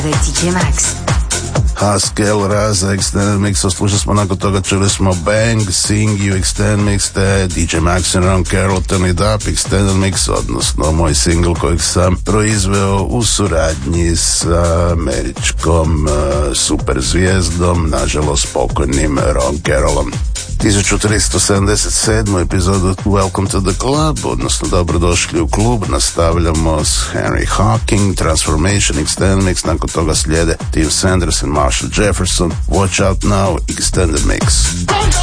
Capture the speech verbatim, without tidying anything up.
D J Max. Haskell, Raza, Extended Mix, slušali smo nakon toga, čuli smo Bang, Sing You, Extended Mix, te D J Max and Ron Carroll, Turn It Up, Extended Mix, odnosno moj single kojeg sam proizveo u suradnji sa američkom uh, super zvijezdom, nažalost pokojnim Ron Carrollom. tisuću tristo sedamdeset sedmu epizodu Welcome to the Club, odnosno dobrodošli u klub, nastavljamo s Henry Hawking, Transformation, Extended Mix, nakon toga slijede Tim Sanders and Marshall Jefferson, Watch Out Now, Extended Mix.